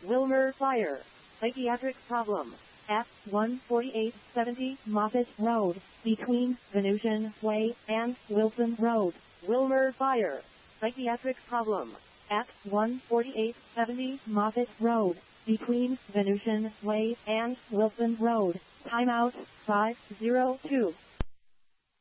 Wilmer Fire. Psychiatric problem. At 14870 Moffett Road, between Venusian Way and Wilson Road. Wilmer Fire. Psychiatric problem. At 14870 Moffett Road, between Venusian Way and Wilson Road. Timeout 502.